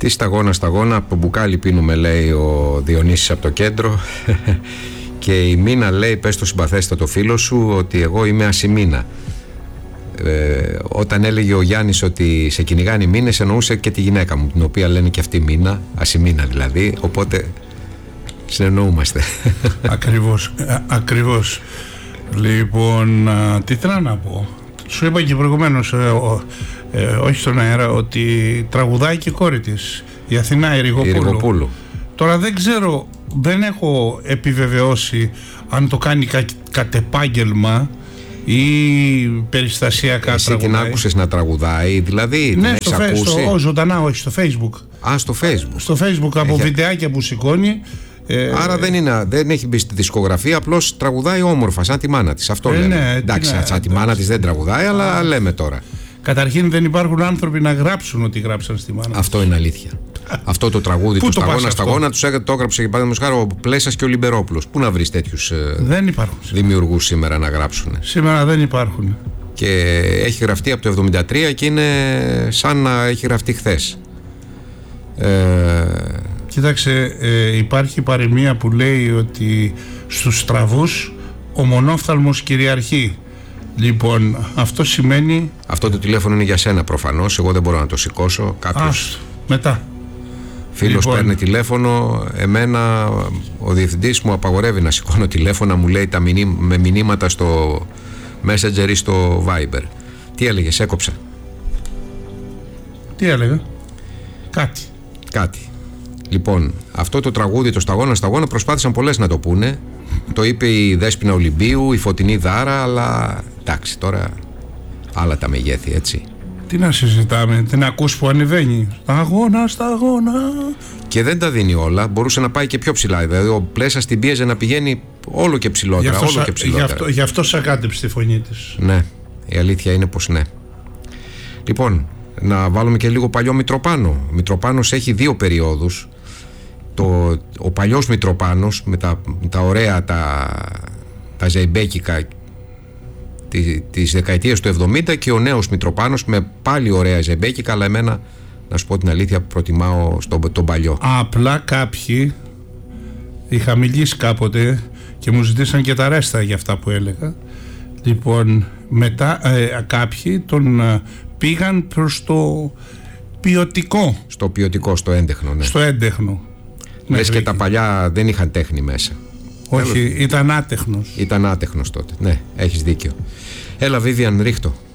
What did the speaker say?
Τι σταγόνα, από μπουκάλι πίνουμε, λέει ο Διονύσης από το κέντρο. Και η Μίνα λέει, πες το συμπαθέστατο φίλο σου ότι εγώ είμαι ασημίνα. Όταν έλεγε ο Γιάννης ότι σε κυνηγάνε οι μήνες, εννοούσε και τη γυναίκα μου, την οποία λένε και αυτή Μίνα, ασημίνα δηλαδή, οπότε συνεννοούμαστε. Ακριβώς. Λοιπόν, τι θέλω να πω. Σου είπα και προηγουμένως, όχι στον αέρα, ότι τραγουδάει και η κόρη της, η Αθηνά η Ριγοπούλου. Τώρα δεν ξέρω, δεν έχω επιβεβαιώσει αν το κάνει κατ' επάγγελμα ή περιστασιακά. Εσύ τραγουδάει. την άκουσες να τραγουδάει, δηλαδή? Ναι, ζωντανά, όχι στο Facebook. Στο Facebook. Στο Facebook από βιντεάκια που σηκώνει. Άρα δεν έχει μπει στη δισκογραφία, απλώς τραγουδάει όμορφα, σαν τη μάνα της. Αυτό λέμε. Ναι, εντάξει, σαν τη μάνα της δεν τραγουδάει, αλλά λέμε τώρα. Καταρχήν δεν υπάρχουν άνθρωποι να γράψουν ότι γράψαν στη μάνα. Αυτό είναι αλήθεια. Αυτό το τραγούδι του Σταγόνα το έγραψε και παραδείγματος χάρη ο Πλέσας και ο Λιμπερόπουλος. Πού να βρεις τέτοιους δημιουργούς σήμερα να γράψουν? Σήμερα δεν υπάρχουν. Και έχει γραφτεί από το 1973 και είναι σαν να έχει γραφτεί χθες. Κοίταξε, υπάρχει παροιμία που λέει ότι στους στραβούς ο μονόφθαλμος κυριαρχεί. Λοιπόν, αυτό σημαίνει... Αυτό το τηλέφωνο είναι για σένα προφανώς. Εγώ δεν μπορώ να το σηκώσω. Κάποιος μετά φίλος παίρνει τηλέφωνο. Εμένα ο διευθυντής μου απαγορεύει να σηκώνω τηλέφωνα. Μου λέει με μηνύματα στο Messenger ή στο Viber. Τι έλεγες, έκοψα? Τι έλεγα? Κάτι. Λοιπόν, αυτό το τραγούδι, το Σταγόνα, προσπάθησαν πολλές να το πούνε. Το είπε η Δέσποινα Ολυμπίου, η Φωτεινή Δάρα, αλλά εντάξει, τώρα άλλα τα μεγέθη, έτσι. Τι να συζητάμε, την ακούς που ανεβαίνει. Σταγόνα. Και δεν τα δίνει όλα, μπορούσε να πάει και πιο ψηλά. Δηλαδή ο Πλέσας την πίεζε να πηγαίνει όλο και ψηλότερα. Γι' αυτό σακάτεψε τη φωνή της. Ναι, η αλήθεια είναι πως ναι. Λοιπόν, να βάλουμε και λίγο παλιό Μητροπάνο. Ο Μητροπάνος έχει δύο περιόδους. Ο παλιός Μητροπάνος με τα ωραία τα ζεϊμπέκικα της δεκαετίας του 70 και ο νέος Μητροπάνος με πάλι ωραία ζεϊμπέκικα, αλλά εμένα, να σου πω την αλήθεια, προτιμάω τον παλιό. Απλά κάποιοι, είχα μιλήσει κάποτε και μου ζητήσαν και τα ρέστα για αυτά που έλεγα. Λοιπόν, μετά κάποιοι τον πήγαν προς το ποιοτικό. Στο ποιοτικό, στο έντεχνο, ναι. Στο έντεχνο. Λες και τα παλιά δεν είχαν τέχνη μέσα. Όχι, ήταν άτεχνος. Ήταν άτεχνος τότε, ναι, έχεις δίκιο. Έλα Βίβιαν, ρίχτω.